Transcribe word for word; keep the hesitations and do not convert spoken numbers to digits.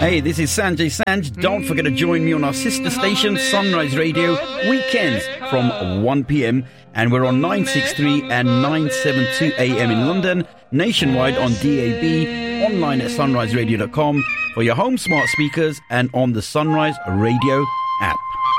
Hey, this is Sanjay Sanj. Don't forget to join me on our sister station, Sunrise Radio, weekends from one p.m. And we're on nine sixty-three and nine seventy-two A M in London, nationwide on D A B, online at sunrise radio dot com for your home smart speakers and on the Sunrise Radio